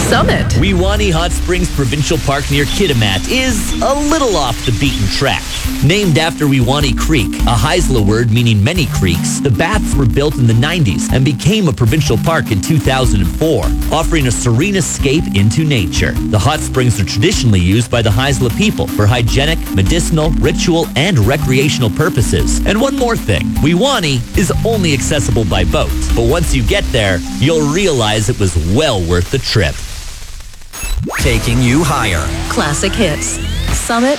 Summit. Weewani Hot Springs Provincial Park near Kitimat is a little off the beaten track. Named after Weewani Creek, a Haisla word meaning many creeks, the baths were built in the 90s and became a provincial park in 2004, offering a serene escape into nature. The hot springs are traditionally used by the Haisla people for hygienic, medicinal, ritual, and recreational purposes. And one more thing, Weewani is only accessible by boat, but once you get there, you'll realize it was well worth the trip. Taking you higher. Classic hits. Summit